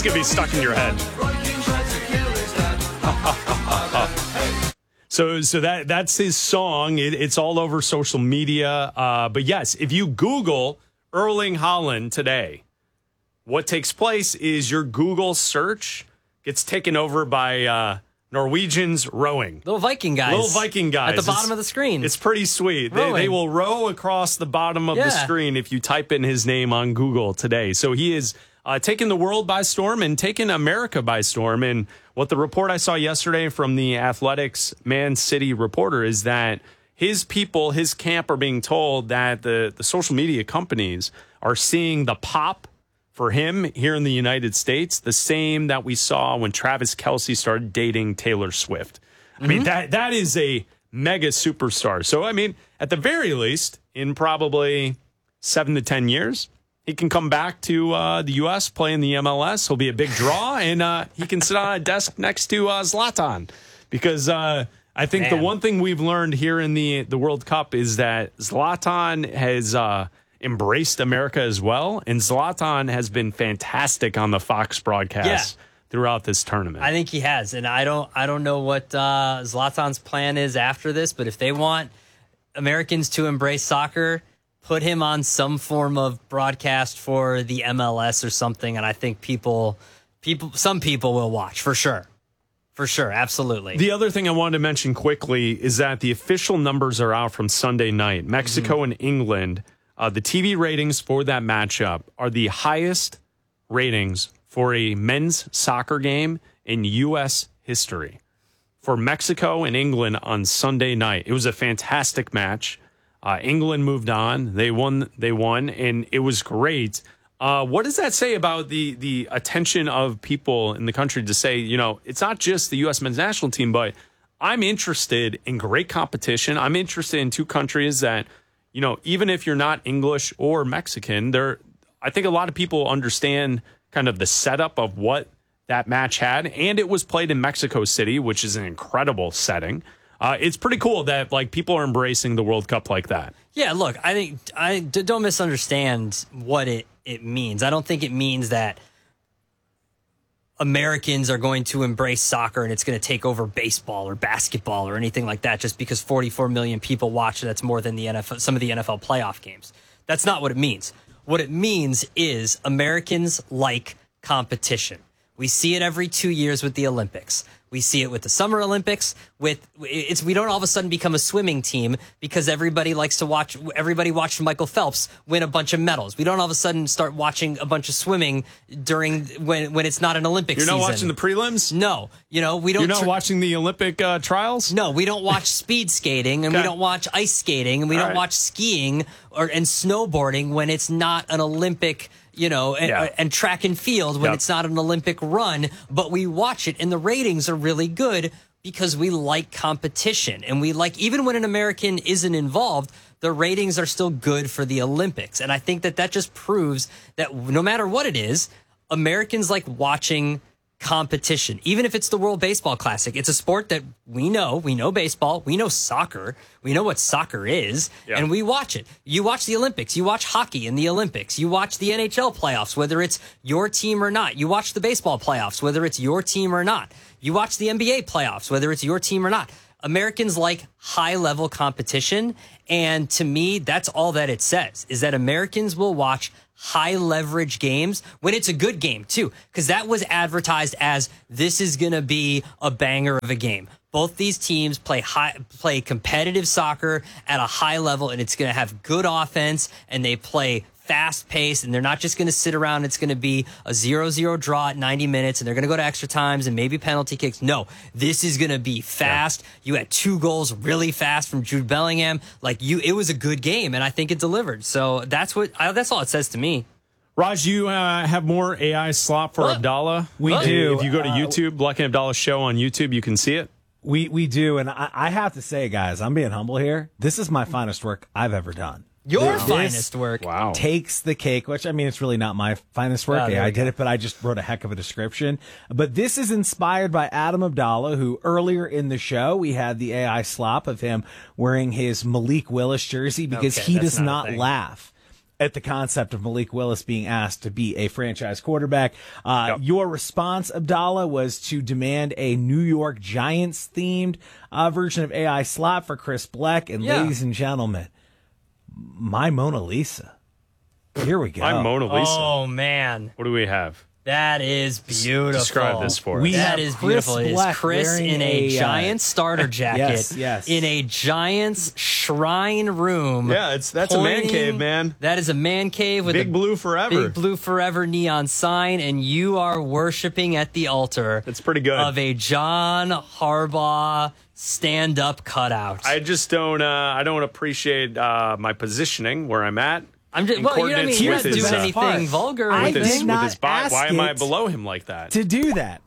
going to be stuck in your head. So that's his song. It's all over social media. But yes, if you Google Erling Haaland today, what takes place is your Google search gets taken over by Norwegians rowing. Little Viking guys. At the bottom of the screen. It's pretty sweet. They will row across the bottom of the screen if you type in his name on Google today. So he is taking the world by storm and taking America by storm. And what the report I saw yesterday from the Athletics Man City reporter is that his people, his camp, are being told that the social media companies are seeing the pop for him here in the United States, the same that we saw when Travis Kelce started dating Taylor Swift. I mean, that is a mega superstar. So, I mean, at the very least, in probably 7 to 10 years, he can come back to the U.S., play in the MLS. He'll be a big draw, and he can sit on a desk next to Zlatan. Because I think the one thing we've learned here in the World Cup is that Zlatan has embraced America as well, and Zlatan has been fantastic on the Fox broadcast throughout this tournament. I think he has, and I don't know what Zlatan's plan is after this, but if they want Americans to embrace soccer, put him on some form of broadcast for the MLS or something, and I think some people will watch for sure. For sure, absolutely. The other thing I wanted to mention quickly is that the official numbers are out from Sunday night. Mexico and England. The TV ratings for that matchup are the highest ratings for a men's soccer game in U.S. history. For Mexico and England on Sunday night, it was a fantastic match. England moved on. They won, and it was great. What does that say about the attention of people in the country to say, it's not just the U.S. men's national team, but I'm interested in great competition. I'm interested in two countries that, even if you're not English or Mexican, I think a lot of people understand kind of the setup of what that match had. And it was played in Mexico City, which is an incredible setting. It's pretty cool that people are embracing the World Cup like that. Yeah, look, I think don't misunderstand what it means. I don't think it means that Americans are going to embrace soccer and it's going to take over baseball or basketball or anything like that just because 44 million people watch it. That's more than some of the NFL playoff games. That's not what it means. What it means is Americans like competition. We see it every 2 years with the Olympics. We see it with the Summer Olympics. We don't all of a sudden become a swimming team because everybody watched Michael Phelps win a bunch of medals. We don't all of a sudden start watching a bunch of swimming during when it's not an Olympic season. You're not watching the prelims? No. We don't. You're not watching the Olympic trials? No, we don't watch speed skating, and we don't watch ice skating, and we don't watch skiing and snowboarding when it's not an Olympic and track and field when it's not an Olympic run, but we watch it and the ratings are really good because we like competition and we like, even when an American isn't involved, the ratings are still good for the Olympics. And I think that just proves that no matter what it is, Americans like watching competition, even if it's the World Baseball Classic. It's a sport that we know baseball, we know soccer, we know what soccer is, and we watch it. You watch the Olympics, you watch hockey in the Olympics, you watch the NHL playoffs, whether it's your team or not. You watch the baseball playoffs, whether it's your team or not. You watch the NBA playoffs, whether it's your team or not. Americans like high-level competition, and to me, that's all that it says, is that Americans will watch high-leverage games when it's a good game, too, because that was advertised as this is going to be a banger of a game. Both these teams play competitive soccer at a high level, and it's going to have good offense, and they play fast pace, and they're not just going to sit around. It's going to be a 0-0 draw at 90 minutes, and they're going to go to extra times and maybe penalty kicks. No, this is going to be fast. You had 2 goals really fast from Jude Bellingham. It was a good game, and I think it delivered. So that's all it says to me. Raj, you have more AI slop for Abdallah? We do. If you go to YouTube, Black and Abdallah Show on YouTube, you can see it. We do, and I have to say, guys, I'm being humble here. This is my finest work I've ever done. Your finest work. Wow. Takes the cake, which, I mean, it's really not my finest work. I did it, but I just wrote a heck of a description. But this is inspired by Adam Abdallah, who earlier in the show, we had the AI slop of him wearing his Malik Willis jersey because he does not laugh at the concept of Malik Willis being asked to be a franchise quarterback. Your response, Abdallah, was to demand a New York Giants-themed version of AI slot for Chris Bleck. And ladies and gentlemen, my Mona Lisa. Here we go. My Mona Lisa. Oh, man. What do we have? That is beautiful. Describe this for us. That is beautiful. It is Chris in a Giants starter jacket. Yes. In a Giants shrine room. Yeah, that's a man cave, man. That is a man cave with Big Blue Forever. Big Blue Forever neon sign, and you are worshiping at the altar. That's pretty good. Of a John Harbaugh stand-up cutout. I just don't appreciate my positioning where I'm at. I'm just, well, you know what I mean? You're not doing anything vulgar with his bot. Why am I below him like that? To do that,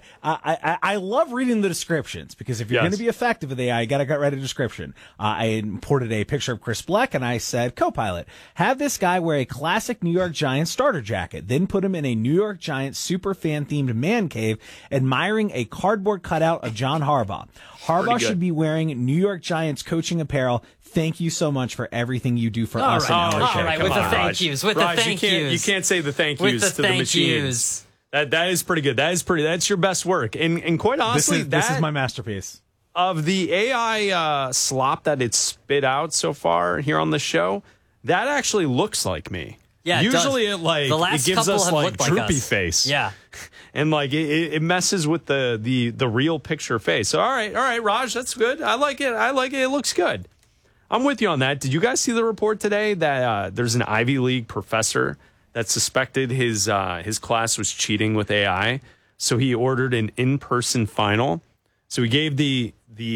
I love reading the descriptions, because if you're going to be effective with AI, you got to write a description. I imported a picture of Chris Bleck, and I said, Copilot, have this guy wear a classic New York Giants starter jacket, then put him in a New York Giants super fan themed man cave, admiring a cardboard cutout of John Harbaugh. Harbaugh should be wearing New York Giants coaching apparel. Thank you so much for everything you do for us. All right, with the thank yous. With the thank yous. You can't say the thank yous to the machines. That is pretty good. That's your best work. And quite honestly, this is my masterpiece. Of the AI slop that it's spit out so far here on the show, that actually looks like me. Yeah, usually it gives us like droopy face. Yeah. And like it messes with the real picture face. So all right, Raj, that's good. I like it. It looks good. I'm with you on that. Did you guys see the report today that there's an Ivy League professor that suspected his class was cheating with AI? So he ordered an in-person final. So he gave the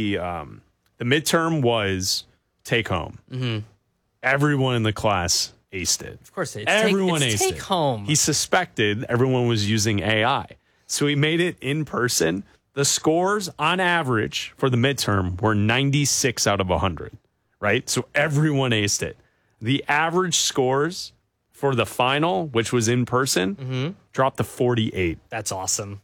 midterm was take home. Mm-hmm. Everyone in the class aced it. Of course, everyone aced it. Take home. He suspected everyone was using AI. So he made it in person. The scores on average for the midterm were 96 out of 100. Right? So everyone aced it. The average scores for the final, which was in person, dropped to 48. That's awesome.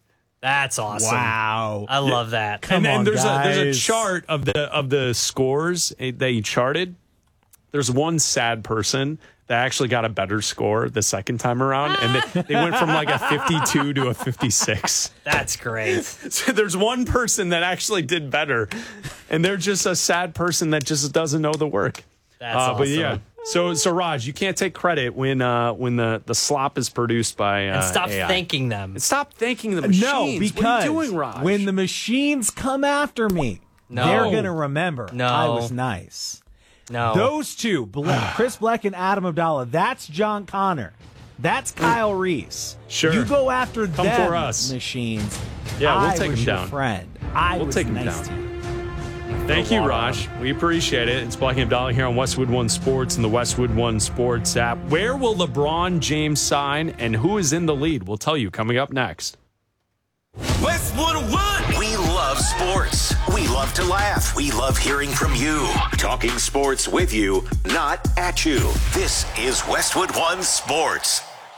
Wow. I love that. And then there's a chart of the scores that he charted. There's one sad person that actually got a better score the second time around, and they went from like a 52 to a 56. That's great. So there's one person that actually did better, and they're just a sad person that just doesn't know the work. That's awesome. But yeah, so Raj, you can't take credit when the slop is produced by and stop AI. thanking them. And stop thanking the machines. No, because what are you doing, Raj? When the machines come after me, they're gonna remember I was nice. No. Those two, Chris Bleck and Adam Abdallah, that's John Connor. That's Kyle Reese. Sure. You go after them for us. Machines. Yeah, we'll take them down. Your friend. We'll take them nice down. Thank you, Raj. We appreciate it. It's Bleck and Abdallah here on Westwood One Sports and the Westwood One Sports app. Where will LeBron James sign and who is in the lead? We'll tell you coming up next. Westwood One. We love sports. We love to laugh. We love hearing from you. Talking sports with you, not at you. This is Westwood One Sports.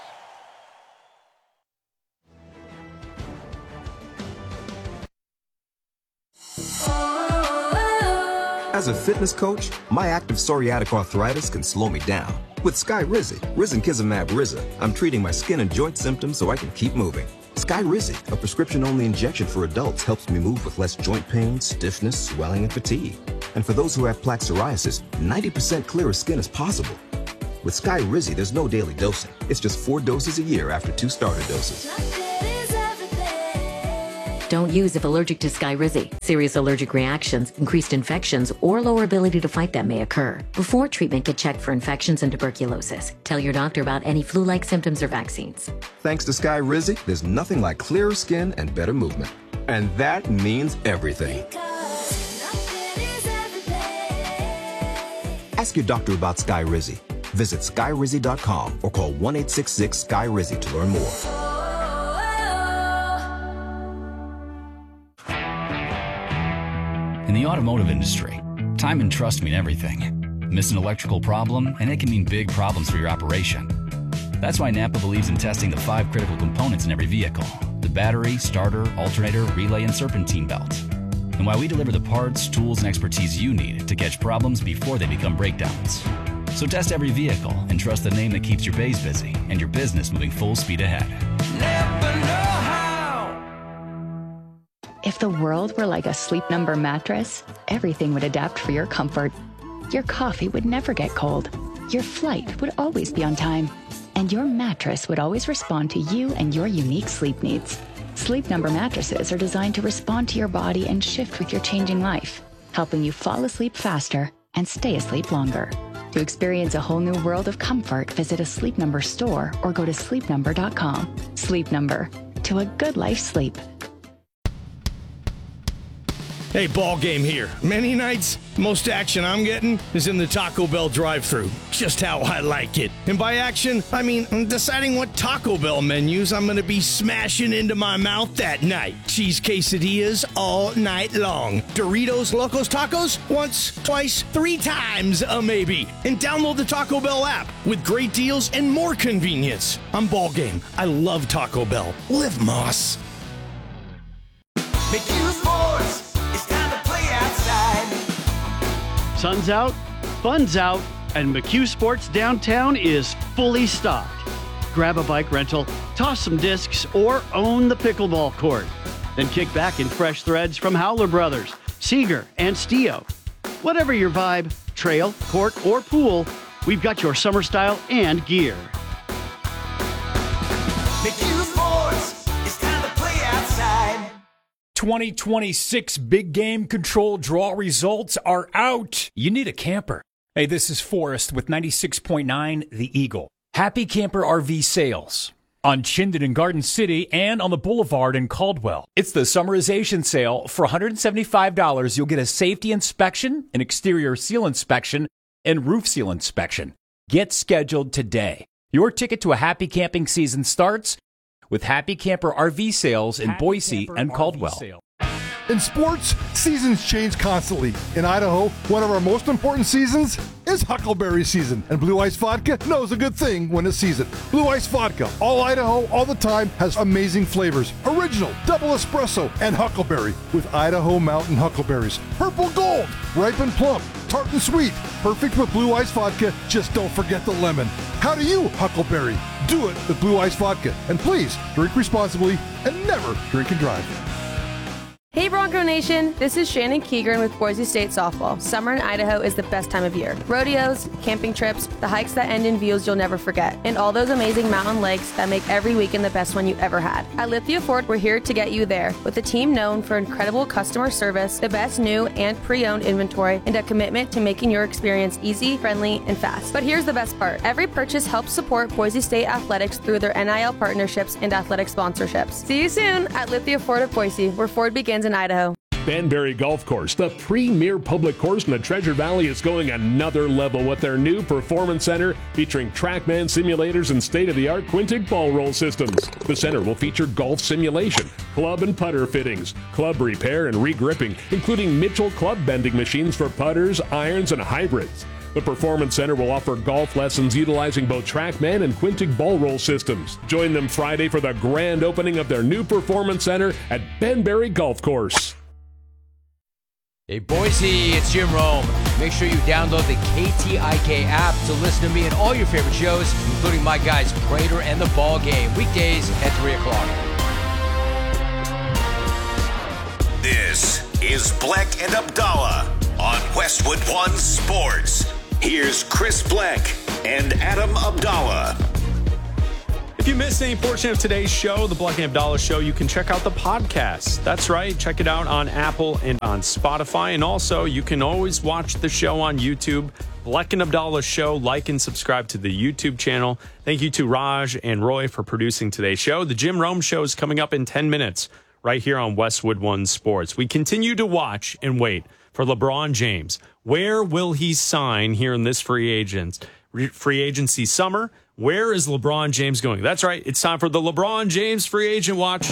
As a fitness coach, my active psoriatic arthritis can slow me down. With Skyrizi, Risankizumab Riza, I'm treating my skin and joint symptoms so I can keep moving. Skyrizi, a prescription-only injection for adults, helps me move with less joint pain, stiffness, swelling, and fatigue. And for those who have plaque psoriasis, 90% clearer skin is possible. With Skyrizi, there's no daily dosing. It's just 4 doses a year after 2 starter doses. Don't use if allergic to Skyrizi. Serious allergic reactions, increased infections, or lower ability to fight them may occur. Before treatment, get checked for infections and tuberculosis. Tell your doctor about any flu-like symptoms or vaccines. Thanks to Skyrizi, there's nothing like clearer skin and better movement. And that means everything. Ask your doctor about Skyrizi. Visit Skyrizi.com or call 1-866-SKY-RIZI to learn more. In the automotive industry, time and trust mean everything. Miss an electrical problem, and it can mean big problems for your operation. That's why Napa believes in testing the 5 critical components in every vehicle: the battery, starter, alternator, relay, and serpentine belt. And why we deliver the parts, tools, and expertise you need to catch problems before they become breakdowns. So test every vehicle and trust the name that keeps your bays busy and your business moving full speed ahead. Never know how. If the world were like a Sleep Number mattress, everything would adapt for your comfort. Your coffee would never get cold. Your flight would always be on time. And your mattress would always respond to you and your unique sleep needs. Sleep Number mattresses are designed to respond to your body and shift with your changing life, helping you fall asleep faster and stay asleep longer. To experience a whole new world of comfort, visit a Sleep Number store or go to sleepnumber.com. Sleep Number, to a good life sleep. Hey, ball game here. Many nights, most action I'm getting is in the Taco Bell drive-thru. Just how I like it. And by action, I mean I'm deciding what Taco Bell menus I'm going to be smashing into my mouth that night. Cheese quesadillas all night long. Doritos Locos Tacos once, twice, 3 times a maybe. And download the Taco Bell app with great deals and more convenience. I'm ball game. I love Taco Bell. Live Moss. McHugh Sports. It's time to play outside. Sun's out, fun's out, and McHugh Sports downtown is fully stocked. Grab a bike rental, toss some discs, or own the pickleball court. Then kick back in fresh threads from Howler Brothers, Seeger, and Stio. Whatever your vibe, trail, court, or pool, we've got your summer style and gear. McHugh Sports. It's time to play outside. 2026 Big Game Control draw results are out. You need a camper. Hey, this is Forrest with 96.9 The Eagle. Happy Camper RV sales on Chinden in Garden City and on the Boulevard in Caldwell. It's the summarization sale. For $175, you'll get a safety inspection, an exterior seal inspection, and roof seal inspection. Get scheduled today. Your ticket to a happy camping season starts with Happy Camper RV sales in Boise and Caldwell. In sports, seasons change constantly. In Idaho, one of our most important seasons is Huckleberry season, and Blue Ice Vodka knows a good thing when it's season. Blue Ice Vodka, all Idaho, all the time, has amazing flavors. Original, double espresso, and Huckleberry with Idaho Mountain Huckleberries. Purple Gold, ripe and plump, tart and sweet. Perfect with Blue Ice Vodka, just don't forget the lemon. How do you Huckleberry? Do it with Blue Ice Vodka. And please, drink responsibly and never drink and drive. Hey Bronco Nation, this is Shannon Keegren with Boise State Softball. Summer in Idaho is the best time of year. Rodeos, camping trips, the hikes that end in views you'll never forget, and all those amazing mountain lakes that make every weekend the best one you ever had. At Lithia Ford, we're here to get you there with a team known for incredible customer service, the best new and pre-owned inventory, and a commitment to making your experience easy, friendly, and fast. But here's the best part. Every purchase helps support Boise State athletics through their NIL partnerships and athletic sponsorships. See you soon at Lithia Ford of Boise, where Ford begins in Idaho. Banbury Golf Course, the premier public course in the Treasure Valley, is going another level with their new performance center featuring TrackMan simulators and state-of-the-art Quintig ball roll systems. The center will feature golf simulation, club and putter fittings, club repair and regripping, including Mitchell club bending machines for putters, irons, and hybrids. The Performance Center will offer golf lessons utilizing both TrackMan and Quintig ball roll systems. Join them Friday for the grand opening of their new Performance Center at Banbury Golf Course. Hey Boise, it's Jim Rome. Make sure you download the KTIK app to listen to me and all your favorite shows, including my guys Prater and The Ball Game, weekdays at 3 o'clock. This is Bleck and Abdallah on Westwood One Sports. Here's Chris Bleck and Adam Abdallah. If you missed any portion of today's show, the Bleck and Abdallah Show, you can check out the podcast. That's right. Check it out on Apple and on Spotify. And also, you can always watch the show on YouTube. Bleck and Abdallah Show. Like and subscribe to the YouTube channel. Thank you to Raj and Roy for producing today's show. The Jim Rome Show is coming up in 10 minutes right here on Westwood One Sports. We continue to watch and wait for LeBron James. Where will he sign here in this free agency summer? Where is LeBron James going? That's right. It's time for the LeBron James Free Agent Watch.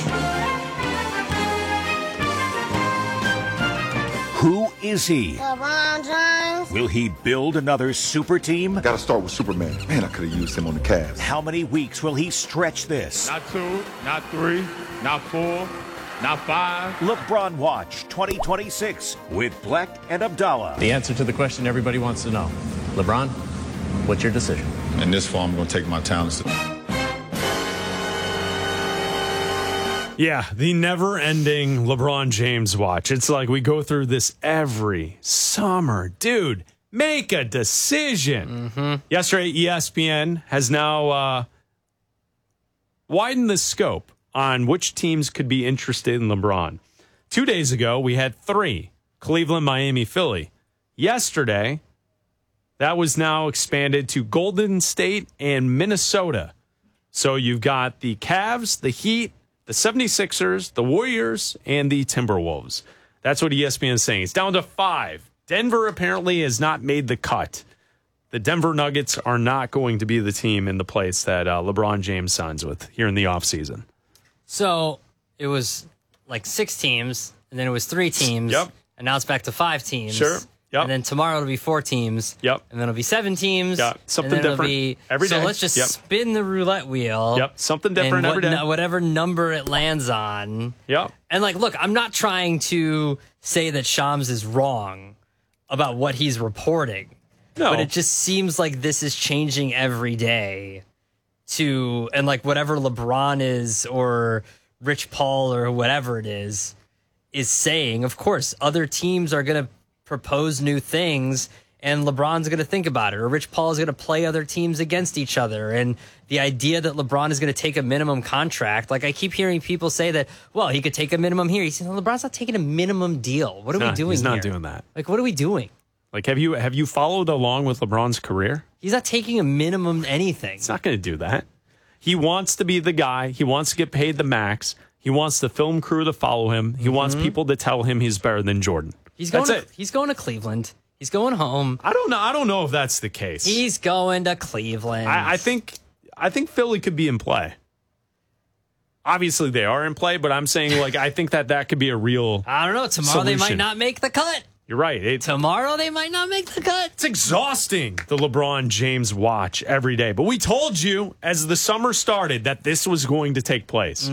Who is he? LeBron James. Will he build another super team? Got to start with Superman. Man, I could have used him on the Cavs. How many weeks will he stretch this? Not 2, not 3, not 4, not 5. LeBron Watch 2026 with Bleck and Abdallah. The answer to the question everybody wants to know. LeBron, What's your decision? In this fall, I'm going to take my talents. Yeah, the never-ending LeBron James watch. It's like we go through this every summer. Dude, make a decision. Yesterday, ESPN has now widened the scope on which teams could be interested in LeBron. 2 days ago, we had 3, Cleveland, Miami, Philly. Yesterday, that was now expanded to Golden State and Minnesota. So you've got the Cavs, the Heat, the 76ers, the Warriors, and the Timberwolves. That's what ESPN is saying. It's down to 5. Denver apparently has not made the cut. The Denver Nuggets are not going to be the team in the place that LeBron James signs with here in the offseason. So it was like 6 teams, and then it was 3 teams. Yep. And now it's back to 5 teams. Sure. Yep. And then tomorrow it'll be 4 teams. Yep. And then it'll be 7 teams. Yep. Something and then different every day. So let's just spin the roulette wheel. Yep. Something different every day. Whatever number it lands on. Yep. And like, look, I'm not trying to say that Shams is wrong about what he's reporting. No. But it just seems like this is changing every day and like whatever LeBron is or Rich Paul or whatever it is saying. Of course, other teams are going to propose new things and LeBron's going to think about it, or Rich Paul is going to play other teams against each other. And the idea that LeBron is going to take a minimum contract, like I keep hearing people say that, well, he could take a minimum here. He's saying, no, LeBron's not taking a minimum deal. What are we doing He's not here? doing that. Like, what are we doing? Like, have you followed along with LeBron's career? He's not taking a minimum anything. He's not going to do that. He wants to be the guy. He wants to get paid the max. He wants the film crew to follow him. He wants people to tell him he's better than Jordan. He's going to Cleveland. He's going home. I don't know if that's the case. He's going to Cleveland. I think Philly could be in play. Obviously, they are in play, but I'm saying, like, I think that could be a real I don't know. Tomorrow solution. They might not make the cut. You're right. Tomorrow they might not make the cut. It's exhausting, the LeBron James watch every day. But we told you as the summer started that this was going to take place.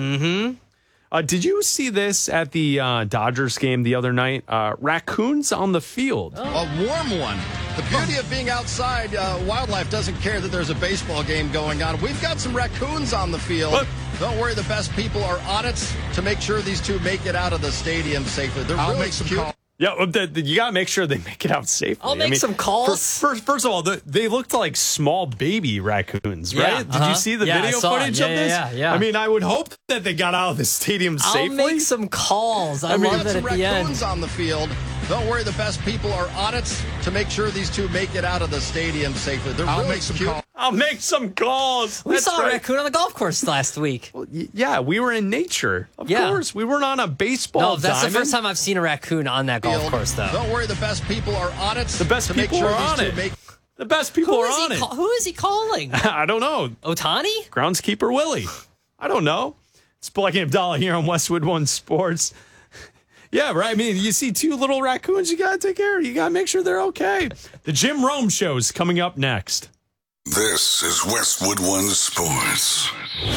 Did you see this at the Dodgers game the other night? Raccoons on the field. A warm one. The beauty of being outside, wildlife doesn't care that there's a baseball game going on. We've got some raccoons on the field. What? Don't worry, the best people are on it to make sure these two make it out of the stadium safely. They're really cute. Yeah, you got to make sure they make it out safely. I'll make some calls. First of all, they looked like small baby raccoons, right? Did you see the video footage of this? Yeah. I mean, I would hope that they got out of the stadium safely. I'll make some calls. I love that at the end. Raccoons on the field. Don't worry, the best people are on it to make sure these two make it out of the stadium safely. They're really cute. I'll make some calls. We saw a raccoon on the golf course last week. Well, yeah, we were in nature. Of course. We weren't on a baseball No, that's diamond. the first time I've seen a raccoon on that golf course, though. Don't worry, the best people are on it. The best people are on it. The best people are on it. Who is he calling? I don't know. Otani? Groundskeeper Willie. I don't know. It's Black and Abdallah here on Westwood One Sports. Yeah, right. I mean, you see 2 little raccoons, you got to take care of. You got to make sure they're okay. The Jim Rome Show is coming up next. This is Westwood One Sports.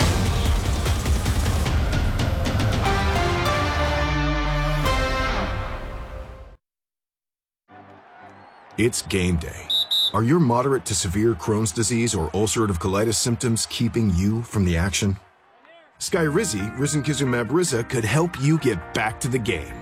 It's game day. Are your moderate to severe Crohn's disease or ulcerative colitis symptoms keeping you from the action? Skyrizi, risankizumab Riza, could help you get back to the game.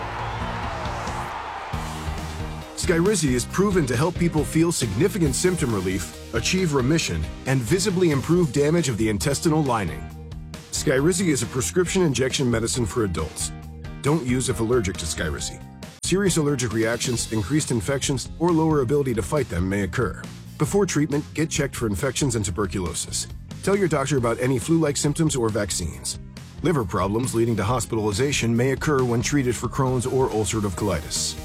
Skyrizi is proven to help people feel significant symptom relief, achieve remission, and visibly improve damage of the intestinal lining. Skyrizi is a prescription injection medicine for adults. Don't use if allergic to Skyrizi. Serious allergic reactions, increased infections, or lower ability to fight them may occur. Before treatment, get checked for infections and tuberculosis. Tell your doctor about any flu-like symptoms or vaccines. Liver problems leading to hospitalization may occur when treated for Crohn's or ulcerative colitis.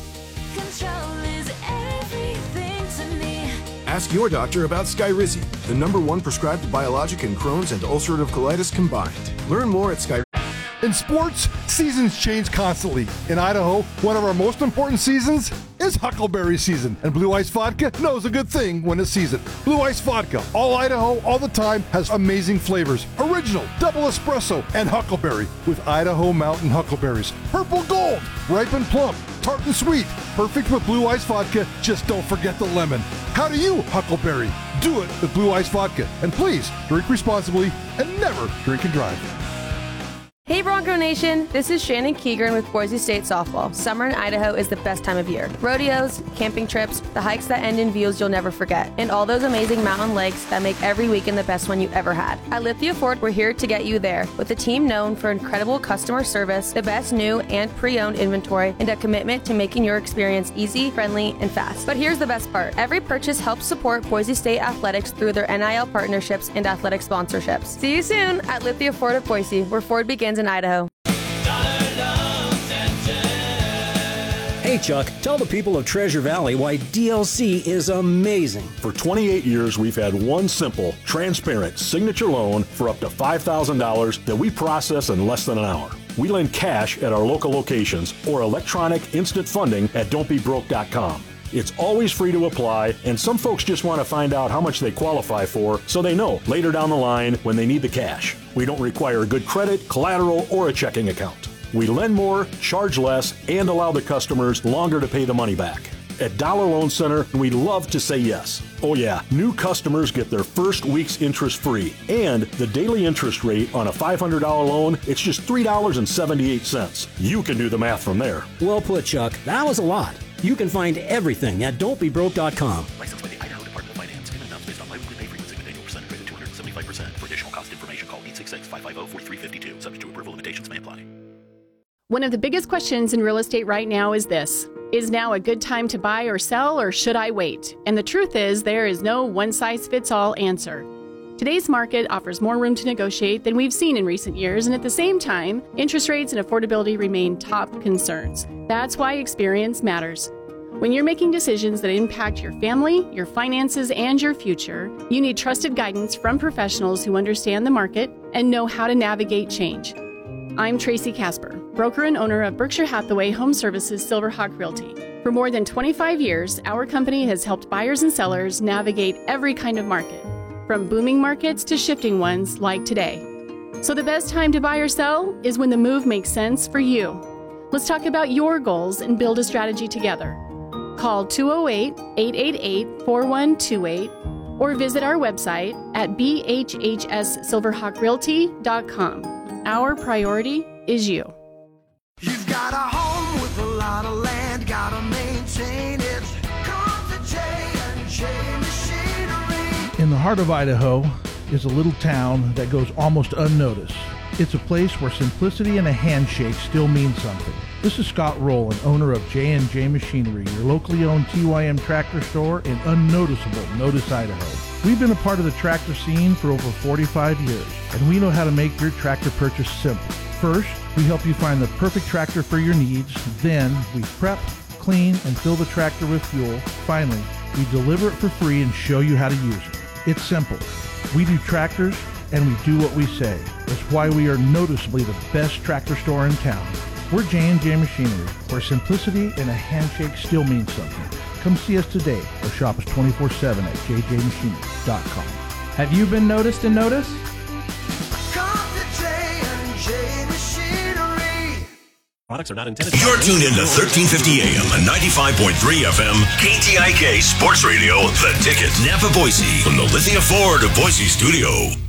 Ask your doctor about Skyrizi, the #1 prescribed biologic in Crohn's and ulcerative colitis combined. Learn more at Skyrizi. In sports, seasons change constantly. In Idaho, one of our most important seasons is Huckleberry season, and Blue Ice Vodka knows a good thing when it's season. Blue Ice Vodka, all Idaho, all the time, has amazing flavors. Original, double espresso, and Huckleberry with Idaho Mountain Huckleberries. Purple Gold, ripe and plump, tart and sweet. Perfect with Blue Ice Vodka, just don't forget the lemon. How do you Huckleberry? Do it with Blue Ice Vodka. And please, drink responsibly and never drink and drive. Hey Bronco Nation, this is Shannon Keegren with Boise State Softball. Summer in Idaho is the best time of year. Rodeos, camping trips, the hikes that end in views you'll never forget, and all those amazing mountain lakes that make every weekend the best one you ever had. At Lithia Ford, we're here to get you there with a team known for incredible customer service, the best new and pre-owned inventory, and a commitment to making your experience easy, friendly, and fast. But here's the best part. Every purchase helps support Boise State athletics through their NIL partnerships and athletic sponsorships. See you soon at Lithia Ford of Boise, where Ford begins in Idaho. Hey Chuck, tell the people of Treasure Valley why DLC is amazing. For 28 years, we've had one simple, transparent signature loan for up to $5,000 that we process in less than an hour. We lend cash at our local locations or electronic instant funding at don'tbebroke.com. It's always free to apply, and some folks just want to find out how much they qualify for so they know later down the line when they need the cash. We don't require good credit, collateral, or a checking account. We lend more, charge less, and allow the customers longer to pay the money back. At Dollar Loan Center, we love to say yes. Oh yeah, new customers get their first week's interest free. And the daily interest rate on a $500 loan, it's just $3.78. You can do the math from there. Well put, Chuck. That was a lot. You can find everything at don'tbebroke.com. Licensed by the Idaho Department of Finance. Payment amounts based on biweekly pay frequency with annual percentage rate of 275%. For additional cost information, call 866-550-4352. Subject to approval, limitations may apply. One of the biggest questions in real estate right now is this: is now a good time to buy or sell, or should I wait? And the truth is, there is no one-size-fits-all answer. Today's market offers more room to negotiate than we've seen in recent years, and at the same time, interest rates and affordability remain top concerns. That's why experience matters. When you're making decisions that impact your family, your finances, and your future, you need trusted guidance from professionals who understand the market and know how to navigate change. I'm Tracy Casper, broker and owner of Berkshire Hathaway Home Services Silverhawk Realty. For more than 25 years, our company has helped buyers and sellers navigate every kind of market, from booming markets to shifting ones like today. So the best time to buy or sell is when the move makes sense for you. Let's talk about your goals and build a strategy together. Call 208-888-4128 or visit our website at bhhssilverhawkrealty.com. Our priority is you. You've got a home with a lot of land, gotta maintain it. Come to J&J Machinery. In the heart of Idaho is a little town that goes almost unnoticed. It's a place where simplicity and a handshake still mean something. This is Scott Rowland, owner of J&J Machinery, your locally owned TYM tractor store in unnoticeable Notice, Idaho. We've been a part of the tractor scene for over 45 years, and we know how to make your tractor purchase simple. First, we help you find the perfect tractor for your needs. Then, we prep, clean, and fill the tractor with fuel. Finally, we deliver it for free and show you how to use it. It's simple. We do tractors, and we do what we say. That's why we are noticeably the best tractor store in town. We're J&J Machinery, where simplicity and a handshake still means something. Come see us today or shop us 24/7 at jjmachinery.com. Have you been noticed and noticed? Come to J&J Machinery. Products are not intended. You're tuned in to 1350 AM and 95.3 FM KTIK Sports Radio, The Ticket, Napa, Boise, from the Lithia Ford of Boise studio.